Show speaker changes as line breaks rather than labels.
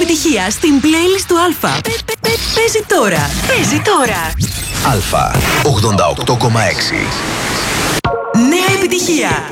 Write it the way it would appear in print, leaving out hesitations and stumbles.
επιτυχία στην playlist του Αλφα. Παίζει τώρα. Παίζει τώρα.
Αλφα 88,6.
Νέα επιτυχία.